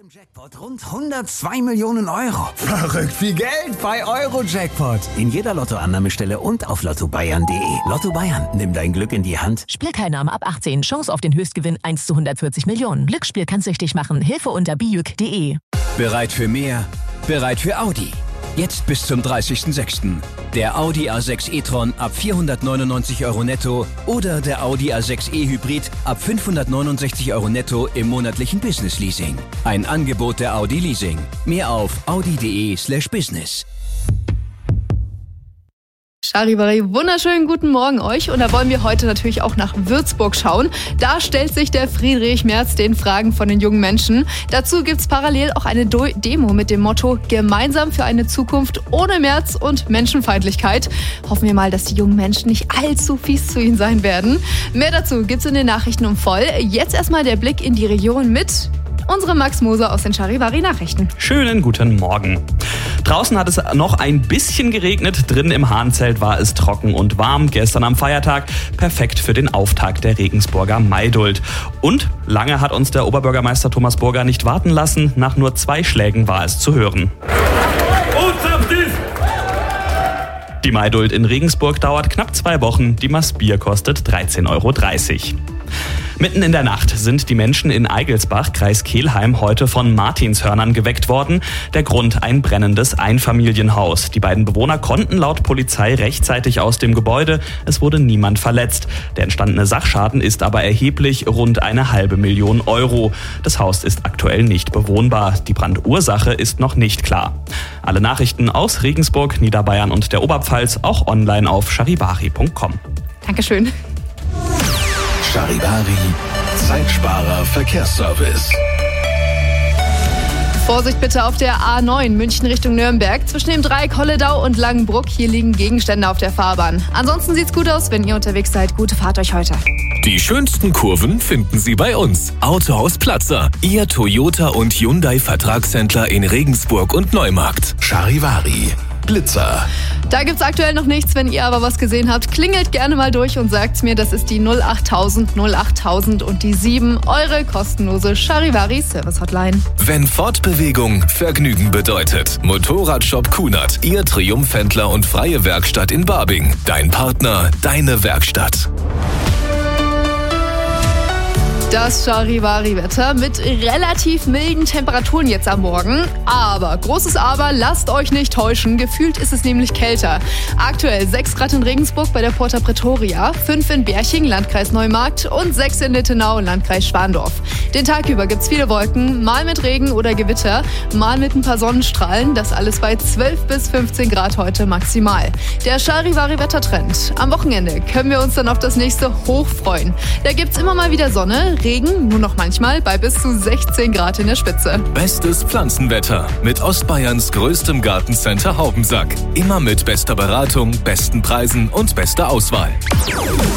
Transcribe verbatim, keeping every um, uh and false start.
im Jackpot rund hundertzwei Millionen Euro. Verrückt viel Geld bei Eurojackpot. In jeder Lottoannahmestelle und auf lotto bayern punkt de. Lotto Bayern, nimm dein Glück in die Hand. Spielteilnahme ab achtzehn. Chance auf den Höchstgewinn eins zu hundertvierzig Millionen. Glücksspiel kann süchtig machen. Hilfe unter bijuk punkt de. Bereit für mehr? Bereit für Audi. Jetzt bis zum dreißigsten sechsten Der Audi A sechs e-tron ab vierhundertneunundneunzig Euro netto oder der Audi A sechs e Hybrid ab fünfhundertneunundsechzig Euro netto im monatlichen Business Leasing. Ein Angebot der Audi Leasing. Mehr auf audi punkt de slash business. Charivari, wunderschönen guten Morgen euch. Und da wollen wir heute natürlich auch nach Würzburg schauen. Da stellt sich der Friedrich Merz den Fragen von den jungen Menschen. Dazu gibt's parallel auch eine Do- Demo mit dem Motto Gemeinsam für eine Zukunft ohne Merz und Menschenfeindlichkeit. Hoffen wir mal, dass die jungen Menschen nicht allzu fies zu ihnen sein werden. Mehr dazu gibt's in den Nachrichten um voll. Jetzt erstmal der Blick in die Region mit unserem Max Moser aus den Charivari-Nachrichten. Schönen guten Morgen. Draußen hat es noch ein bisschen geregnet, drin im Hahnzelt war es trocken und warm. Gestern am Feiertag perfekt für den Auftakt der Regensburger Maidult. Und lange hat uns der Oberbürgermeister Thomas Burger nicht warten lassen. Nach nur zwei Schlägen war es zu hören. Die Maidult in Regensburg dauert knapp zwei Wochen. Die Maß Bier kostet dreizehn Euro dreißig. Mitten in der Nacht sind die Menschen in Eigelsbach, Kreis Kelheim, heute von Martinshörnern geweckt worden. Der Grund: ein brennendes Einfamilienhaus. Die beiden Bewohner konnten laut Polizei rechtzeitig aus dem Gebäude. Es wurde niemand verletzt. Der entstandene Sachschaden ist aber erheblich, rund eine halbe Million Euro. Das Haus ist aktuell nicht bewohnbar. Die Brandursache ist noch nicht klar. Alle Nachrichten aus Regensburg, Niederbayern und der Oberpfalz auch online auf charivari punkt com. Dankeschön. Charivari, Zeitsparer Verkehrsservice. Vorsicht bitte auf der A neun München Richtung Nürnberg. Zwischen dem Dreieck Holledau und Langenbruck. Hier liegen Gegenstände auf der Fahrbahn. Ansonsten sieht's gut aus, wenn ihr unterwegs seid. Gute Fahrt euch heute. Die schönsten Kurven finden Sie bei uns. Autohaus Platzer, Ihr Toyota und Hyundai Vertragshändler in Regensburg und Neumarkt. Charivari, Blitzer. Da gibt's aktuell noch nichts. Wenn ihr aber was gesehen habt, klingelt gerne mal durch und sagt's mir. Das ist die null achttausend null achttausend und die sieben, eure kostenlose Charivari Service Hotline. Wenn Fortbewegung Vergnügen bedeutet. Motorradshop Kunert, Ihr Triumphhändler und freie Werkstatt in Barbing. Dein Partner, deine Werkstatt. Das Charivari-Wetter mit relativ milden Temperaturen jetzt am Morgen. Aber, großes Aber, lasst euch nicht täuschen. Gefühlt ist es nämlich kälter. Aktuell sechs Grad in Regensburg bei der Porta Pretoria, fünf in Berching, Landkreis Neumarkt und sechs in Littenau, Landkreis Schwandorf. Den Tag über gibt's viele Wolken, mal mit Regen oder Gewitter, mal mit ein paar Sonnenstrahlen. Das alles bei zwölf bis fünfzehn Grad heute maximal. Der Charivari-Wettertrend. Am Wochenende können wir uns dann auf das nächste Hoch freuen. Da gibt's immer mal wieder Sonne, Regen, nur noch manchmal bei bis zu sechzehn Grad in der Spitze. Bestes Pflanzenwetter mit Ostbayerns größtem Gartencenter Haubensack. Immer mit bester Beratung, besten Preisen und bester Auswahl.